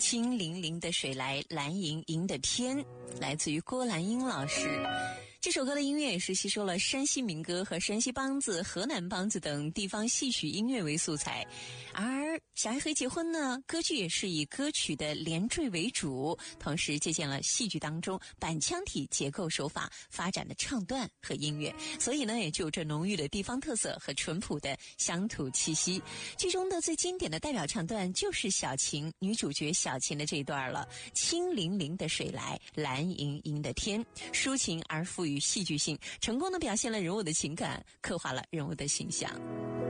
清凌凌的水来，蓝盈盈的天，来自于郭兰英老师。这首歌的音乐也是吸收了山西民歌和山西梆子、河南梆子等地方戏曲音乐为素材，而《小爱和结婚》呢，歌剧也是以歌曲的连缀为主，同时借鉴了戏剧当中板腔体结构手法发展的唱段和音乐，所以呢，也就有着浓郁的地方特色和淳朴的乡土气息。剧中的最经典的代表唱段就是小琴女主角小琴的这一段了，清凌凌的水来，蓝盈盈的天，抒情而富于戏剧性，成功地表现了人物的情感，刻画了人物的形象。